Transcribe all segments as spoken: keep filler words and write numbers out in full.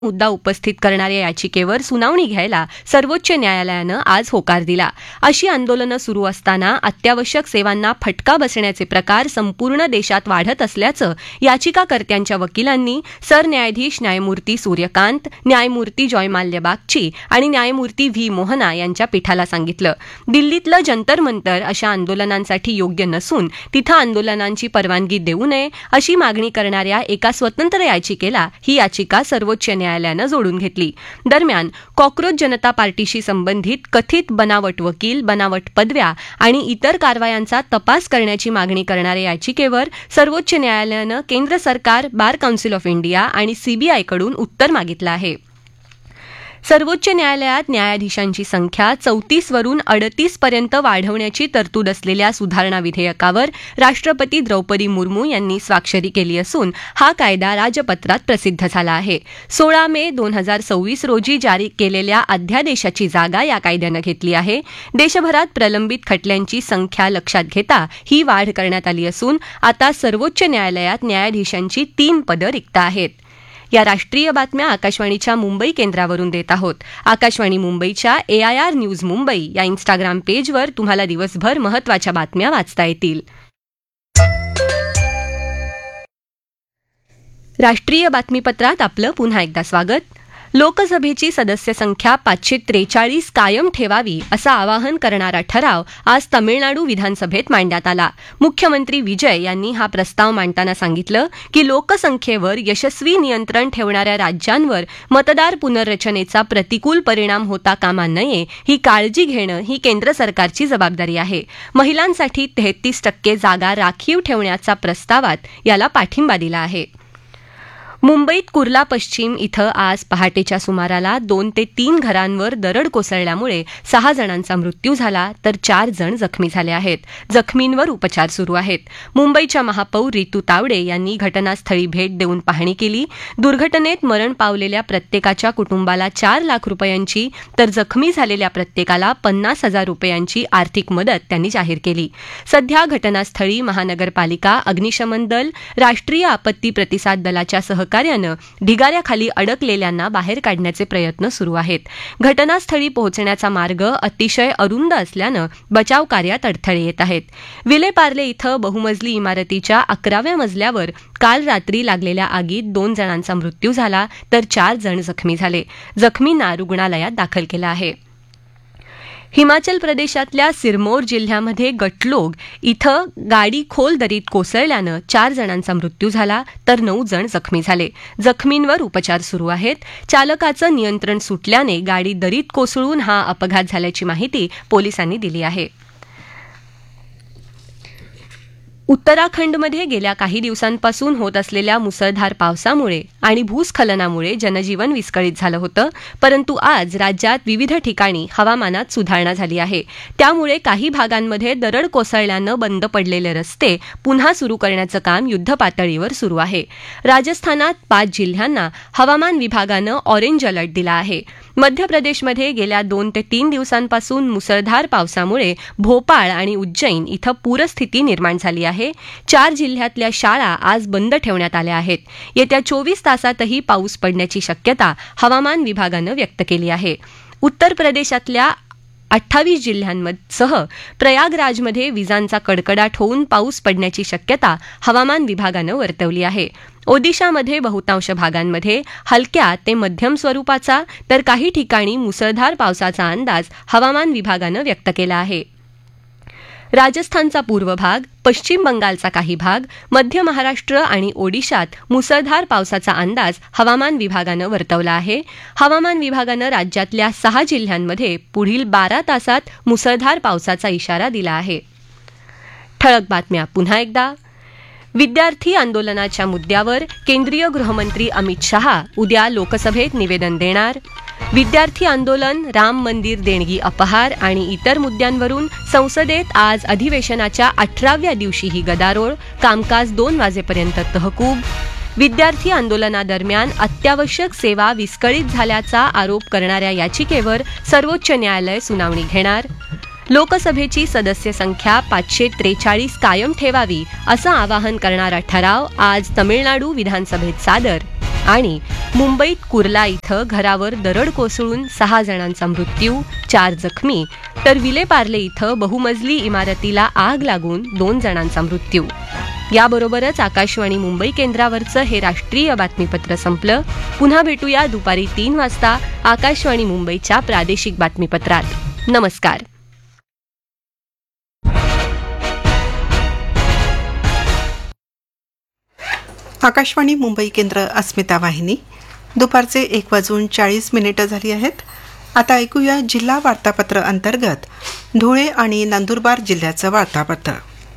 मुद्दा उपस्थित करणाऱ्या याचिकेवर सुनावणी घ्यायला सर्वोच्च न्यायालयानं आज होकार दिला. अशी आंदोलनं सुरू असताना अत्यावश्यक सेवांना फटका बसण्याचे प्रकार संपूर्ण देशात वाढत असल्याचं याचिकाकर्त्यांच्या वकिलांनी सरन्यायाधीश न्यायमूर्ती सूर्यकांत, न्यायमूर्ती जयमाल्य बागची आणि न्यायमूर्ती व्ही मोहना यांच्या पीठाला सांगितलं. दिल्लीतलं जंतर मंतर अशा आंदोलनांसाठी योग्य नसून तिथं आंदोलनांची परवानगी देऊ नये अशी मागणी करणाऱ्या एका स्वतंत्र याचिकेला ही याचिका सर्वोच्च न्यायालयानं जोडून घेतली. दरम्यान कॉक्रोच जनता पार्टीशी संबंधित कथित बनावट वकील, बनावट पदव्या आणि इतर कारवायांचा तपास करण्याची मागणी करणाऱ्या याचिकेवर सर्वोच्च न्यायालयानं केंद्र सरकार, बार काउन्सिल ऑफ इंडिया आणि सीबीआयकडून उत्तर मागितलं आहे. सर्वोच्च न्यायालयात न्यायाधीशांची संख्या चौतीस वरून अडतीस पर्यंत वाढवण्याची तरतूद असलेल्या सुधारणा विधेयकावर राष्ट्रपती द्रौपदी मुर्मू यांनी स्वाक्षरी केली असून हा कायदा राजपत्रात प्रसिद्ध झाला आहे. सोळा मे दोन हजार सव्वीस रोजी जारी केलेल्या अध्यादेशाची जागा या कायद्यानं घेतली आहे. देशभरात प्रलंबित खटल्यांची संख्या लक्षात घेता ही वाढ करण्यात आली असून आता सर्वोच्च न्यायालयात न्यायाधीशांची तीन पदं रिक्त आहेत. या राष्ट्रीय बातम्या आकाशवाणीच्या मुंबई केंद्रावरून देत आहोत. आकाशवाणी मुंबईच्या एआयआर न्यूज मुंबई या इन्स्टाग्राम पेजवर तुम्हाला दिवसभर महत्त्वाच्या बातम्या वाचता येतील. राष्ट्रीय बातमीपत्रात आपलं पुन्हा एकदा स्वागत. लोकसभेची सदस्य संख्या पाचशे त्रेचाळीस कायम ठेवावी असं आवाहन करणारा ठराव आज तमिळनाडू विधानसभेत मांडण्यात आला. मुख्यमंत्री विजय यांनी हा प्रस्ताव मांडताना सांगितलं की लोकसंख्येवर यशस्वी नियंत्रण ठेवणाऱ्या राज्यांवर मतदार पुनर्रचनेचा प्रतिकूल परिणाम होता कामा नये ही काळजी घेणं ही केंद्र सरकारची जबाबदारी आहे. महिलांसाठी तेहतीस टक्के जागा राखीव ठेवण्याच्या प्रस्तावात याला पाठिंबा दिला आहे. मुंबईत कुर्ला पश्चिम इथं आज पहाटेच्या सुमाराला दोन ते तीन घरांवर दरड कोसळल्यामुळे सहा जणांचा मृत्यू झाला तर चार जण जखमी झाले आहेत. जखमींवर उपचार सुरू आहेत. मुंबईच्या महापौर रितू तावडे यांनी घटनास्थळी भेट देऊन पाहणी केली. दुर्घटनेत मरण पावलेल्या प्रत्येकाच्या कुटुंबाला चार लाख रुपयांची तर जखमी झालेल्या प्रत्येकाला पन्नास हजार रुपयांची आर्थिक मदत त्यांनी जाहीर केली. सध्या घटनास्थळी महानगरपालिका, अग्निशमन दल, राष्ट्रीय आपत्ती प्रतिसाद दलाच्या सह कार्यानं ढिगाऱ्याखाली अडकलेल्यांना बाहेर काढण्याचे प्रयत्न सुरू आहेत. घटनास्थळी पोहोचण्याचा मार्ग अतिशय अरुंद असल्यानं बचाव कार्यात अडथळे येत आहेत. विलेपार्ले इथं बहुमजली इमारतीच्या अकराव्या मजल्यावर काल रात्री लागलेल्या आगीत दोन जणांचा मृत्यू झाला तर चार जण जखमी झाले. जखमींना रुग्णालयात दाखल केलं आहे. हिमाचल प्रदेशातल्या सिरमौर जिल्ह्यामध्ये गटलोग इथं गाडी खोल दरीत कोसळल्यानं चार जणांचा मृत्यू झाला तर नऊ जण जखमी झाले. जखमींवर उपचार सुरू आहेत. चालकाचं नियंत्रण सुटल्याने गाडी दरीत कोसळून हा अपघात झाल्याची माहिती पोलिसांनी दिली आहे. उत्तराखंडमध्ये गेल्या काही दिवसांपासून होत असलेल्या मुसळधार पावसामुळे आणि भूस्खलनामुळे जनजीवन विस्कळीत झालं होतं. परंतु आज राज्यात विविध ठिकाणी हवामानात सुधारणा झाली आहे. त्यामुळे काही भागांमध्ये दरड कोसळल्यानं बंद पडलेले रस्ते पुन्हा सुरू करण्याचं काम युद्धपातळीवर सुरू आहे. राजस्थानात पाच जिल्ह्यांना हवामान विभागानं ऑरेंज अलर्ट दिला आहे. मध्य प्रदेशमध्ये गेल्या दोन ते तीन दिवसांपासून मुसळधार पावसामुळे भोपाळ आणि उज्जैन इथं पूरस्थिती निर्माण झाली आहे. चार जिल्ह्यातल्या शाळा आज बंद ठेवण्यात आल्या आहेत. येत्या चोवीस तासातही पाऊस पडण्याची शक्यता हवामान विभागानं व्यक्त केली आहे. उत्तर प्रदेशातल्या अठ्ठावीस जिल्ह्यांसह प्रयागराजमध्ये विजांचा कडकडाट होऊन पाऊस पडण्याची शक्यता हवामान विभागानं वर्तवली आहे. ओदिशामध्ये बहुतांश भागांमध्ये हलक्या ते मध्यम स्वरूपाचा तर काही ठिकाणी मुसळधार पावसाचा अंदाज हवामान विभागानं व्यक्त केला आहे. राजस्थानचा पूर्व भाग, पश्चिम बंगालचा काही भाग, मध्य महाराष्ट्र आणि ओडिशात मुसळधार पावसाचा अंदाज हवामान विभागानं वर्तवला आहे. हवामान विभागानं राज्यातल्या सहा जिल्ह्यांमध्ये पुढील बारा तासात मुसळधार पावसाचा इशारा दिला आहे. ठळक बातम्या पुन्हा एकदा. विद्यार्थी आंदोलनाच्या मुद्द्यावर केंद्रीय गृहमंत्री अमित शहा उद्या लोकसभेत निवेदन देणार. विद्यार्थी आंदोलन, राम मंदिर देणगी अपहार आणि इतर मुद्द्यांवरून संसदेत आज अधिवेशनाच्या अठराव्या दिवशीही गदारोळ. कामकाज दोन वाजेपर्यंत तहकूब. विद्यार्थी आंदोलनादरम्यान अत्यावश्यक सेवा विस्कळीत झाल्याचा आरोप करणाऱ्या याचिकेवर सर्वोच्च न्यायालय सुनावणी घेणार. लोकसभेची सदस्य संख्या पाचशे त्रेचाळीस कायम ठेवावी असं आवाहन करणारा ठराव आज तमिळनाडू विधानसभेत सादर. आणि मुंबईत कुर्ला इथं घरावर दरड कोसळून सहा जणांचा मृत्यू, चार जखमी, तर विलेपार्ले इथं बहुमजली इमारतीला आग लागून दोन जणांचा मृत्यू. याबरोबरच आकाशवाणी मुंबई केंद्रावरचं हे राष्ट्रीय बातमीपत्र संपलं. पुन्हा भेटूया दुपारी तीन वाजता आकाशवाणी मुंबईच्या प्रादेशिक बातमीपत्रात. नमस्कार. आकाशवाणी मुंबई केंद्र अस्मिता वाहिनी. दुपारचे एक वाजून चाळीस मिनिटं झाली आहेत. आता ऐकूया जिल्हा वार्तापत्र अंतर्गत धुळे आणि नंदुरबार जिल्ह्याचं वार्तापत्र.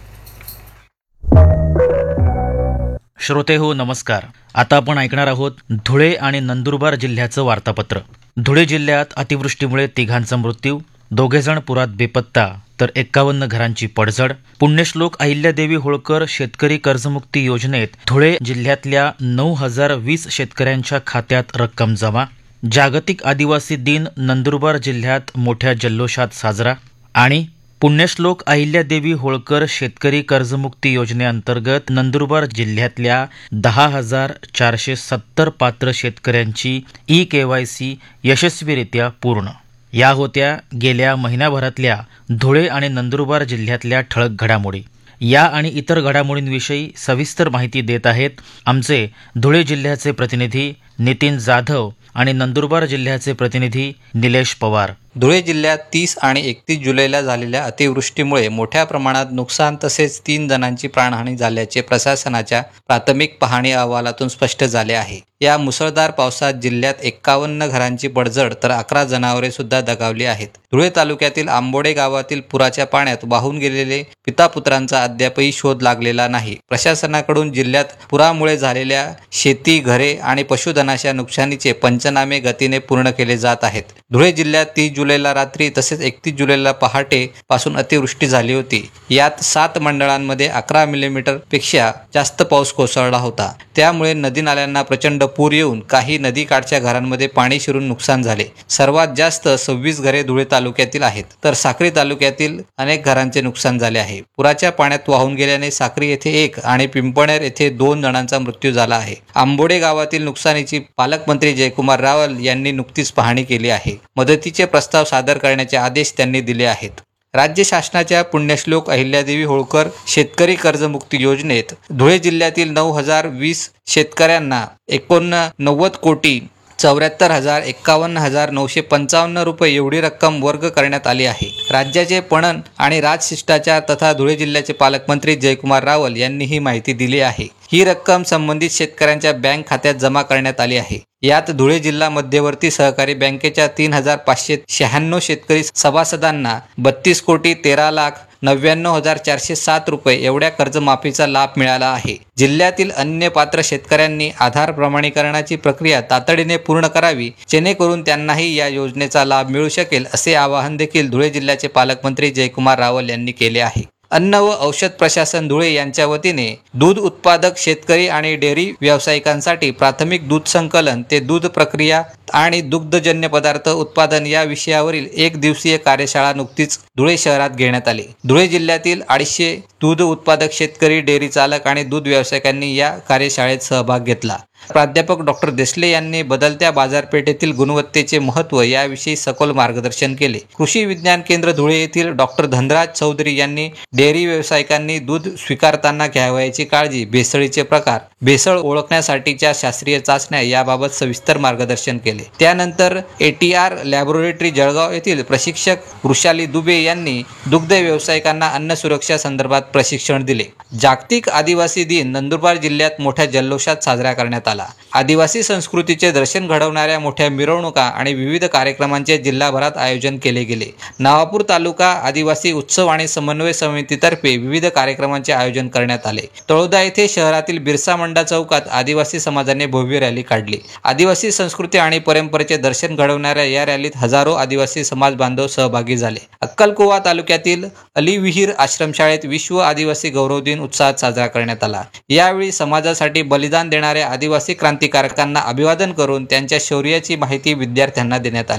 श्रोते हो नमस्कार. आता आपण ऐकणार आहोत धुळे आणि नंदुरबार जिल्ह्याचं वार्तापत्र. धुळे जिल्ह्यात अतिवृष्टीमुळे तिघांचा मृत्यू, दोघेजण पुरात बेपत्ता, तर एक्कावन्न घरांची पडझड. पुण्यश्लोक अहिल्यादेवी होळकर शेतकरी कर्जमुक्ती योजनेत धुळे जिल्ह्यातल्या नऊ हजार वीस शेतकऱ्यांच्या खात्यात रक्कम जमा. जागतिक आदिवासी दिन नंदुरबार जिल्ह्यात मोठ्या जल्लोषात साजरा. आणि पुण्यश्लोक अहिल्यादेवी होळकर शेतकरी कर्जमुक्ती योजनेअंतर्गत नंदुरबार जिल्ह्यातल्या दहा हजार चारशे सत्तर पात्र शेतकऱ्यांची ई केवायसी यशस्वीरित्या पूर्ण. या होत्या गेल्या महिन्याभरातल्या धुळे आणि नंदुरबार जिल्ह्यातल्या ठळक घडामोडी. या आणि इतर घडामोडींविषयी सविस्तर माहिती देत आहेत आमचे धुळे जिल्ह्याचे प्रतिनिधी नितीन जाधव आणि नंदुरबार जिल्ह्याचे प्रतिनिधी निलेश पवार. धुळे जिल्ह्यात तीस आणि एकतीस जुलैला झालेल्या अतिवृष्टीमुळे मोठ्या प्रमाणात नुकसान तसेच तीन जणांची प्राणहानी झाल्याचे प्रशासनाच्या प्राथमिक पाहणी अहवालातून स्पष्ट झाले आहे. या मुसळधार पावसात जिल्ह्यात एक्कावन्न घरांची पडझड तर अकरा जनावरे सुद्धा दगावली आहेत. धुळे तालुक्यातील आंबोडे गावातील पुराच्या पाण्यात वाहून गेलेले पितापुत्रांचा अद्यापही शोध लागलेला नाही. प्रशासनाकडून जिल्ह्यात पुरामुळे झालेल्या शेती, घरे आणि पशुधनाच्या नुकसानीचे पंचनामे गतीने पूर्ण केले जात आहेत. धुळे जिल्ह्यात तीस जुलैला रात्री तसेच एकतीस जुलैला पहाटे पासून अतिवृष्टी झाली होती. यात सात मंडळांमध्ये अकरा मिलीमीटर पेक्षा जास्त पाऊस कोसळला होता. त्यामुळे नदी नाल्यांना प्रचंड पूर येऊन काही नदीकाठच्या घरांमध्ये पाणी शिरून नुकसान झाले. सर्वात जास्त सव्वीस घरे धुळे तालुक्यातील आहेत, तर साक्री तालुक्यातील अनेक घरांचे नुकसान झाले आहे. पुराच्या पाण्यात वाहून गेल्याने साक्री येथे एक आणि पिंपळनेर येथे दोन जणांचा मृत्यू झाला आहे. आंबोडे गावातील नुकसानीची पालकमंत्री जयकुमार रावल यांनी नुकतीच पाहणी केली आहे. मदतीचे प्रस्ताव सादर करण्याचे आदेश त्यांनी दिले आहेत. राज्य शासनाच्या पुण्यश्लोक अहिल्यादेवी होळकर शेतकरी कर्जमुक्ती योजनेत धुळे जिल्ह्यातील नऊ हजार वीस शेतकऱ्यांना एकोणनव्वद कोटी चौऱ्याहत्तर हजार एक्कावन्न हजार नऊशे पंचावन्न रुपये एवढी रक्कम वर्ग करण्यात आली आहे. राज्याचे पणन आणि राजशिष्टाचार तथा धुळे जिल्ह्याचे पालकमंत्री जयकुमार रावल यांनी ही माहिती दिली आहे. ही रक्कम संबंधित शेतकऱ्यांच्या बँक खात्यात जमा करण्यात आली आहे. यात धुळे जिल्हा मध्यवर्ती सहकारी बँकेच्या तीन हजार पाचशे शहाण्णव शेतकरी सभासदांना बत्तीस कोटी तेरा लाख नव्याण्णव हजार चारशे सात रुपये एवढ्या कर्जमाफीचा लाभ मिळाला आहे. जिल्ह्यातील अन्य पात्र शेतकऱ्यांनी आधार प्रमाणीकरणाची प्रक्रिया तातडीने पूर्ण करावी, जेणेकरून त्यांनाही या योजनेचा लाभ मिळू शकेल, असे आवाहन देखील धुळे जिल्ह्याचे पालकमंत्री जयकुमार रावल यांनी केले आहे. अन्न व औषध प्रशासन धुळे यांच्या वतीने दूध उत्पादक शेतकरी आणि डेअरी व्यावसायिकांसाठी प्राथमिक दूध संकलन ते दूध प्रक्रिया आणि दुग्धजन्य पदार्थ उत्पादन या विषयावरील एक दिवसीय कार्यशाळा नुकतीच धुळे शहरात घेण्यात आली. धुळे जिल्ह्यातील अडीचशे दूध उत्पादक शेतकरी, डेअरी चालक आणि दूध व्यावसायिकांनी या कार्यशाळेत सहभाग घेतला. प्राध्यापक डॉक्टर देसले यांनी बदलत्या बाजारपेठेतील गुणवत्तेचे महत्त्व याविषयी सखोल मार्गदर्शन केले. कृषी विज्ञान केंद्र धुळे येथील डॉक्टर धनराज चौधरी यांनी डेअरी व्यावसायिकांनी दूध स्वीकारताना घ्यावयाची काळजी, भेसळीचे प्रकार, भेसळ ओळखण्यासाठीच्या शास्त्रीय चाचण्या याबाबत सविस्तर मार्गदर्शन केले. त्यानंतर एटीआर लॅबोरेटरी जळगाव येथील प्रशिक्षक वृषाली दुबे यांनी दुग्ध व्यावसायिकांना अन्न सुरक्षा संदर्भात प्रशिक्षण दिले. जागतिक आदिवासी दिन नंदुरबार जिल्ह्यात मोठ्या जल्लोषात साजरा करण्यात आला. आदिवासी संस्कृतीचे दर्शन घडवणाऱ्या मोठ्या मिरवणुका आणि विविध कार्यक्रमांचे जिल्हाभरात आयोजन केले गेले. नवापूर तालुका आदिवासी उत्सव आणि समन्वय समितीतर्फे विविध कार्यक्रमांचे आयोजन करण्यात आले. तळोदा येथे शहरातील बिरसा मुंडा चौकात आदिवासी समाजाने भव्य रॅली काढली. आदिवासी संस्कृती आणि परंपरेचे दर्शन घडवणाऱ्या या रॅलीत हजारो आदिवासी समाज बांधव सहभागी झाले. अक्कलकुवा तालुक्यातील अलीविहीर आश्रमशाळेत विश्व आदिवासी गौरव दिन उत्साहात साजरा करण्यात आला. यावेळी समाजासाठी बलिदान देणाऱ्या आदिवासी क्रांतिकारकांना अभिवादन करून त्यांच्या शौर्याची माहिती विद्यार्थ्यांना देण्यात आली.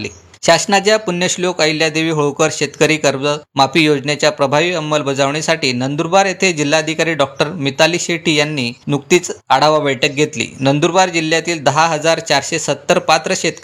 शासनाच्या पुण्यश्लोक अहिल्यादेवी होळकर शेतकरी कर्ज माफी योजनेच्या प्रभावी अंमलबजावणीसाठी नंदुरबार येथे जिल्हाधिकारी डॉक्टर मिताली शेट्टी यांनी नुकतीच आढावा बैठक घेतली. नंदुरबार जिल्ह्यातील दहा हजार चारशे सत्तर पात्र शेतकरी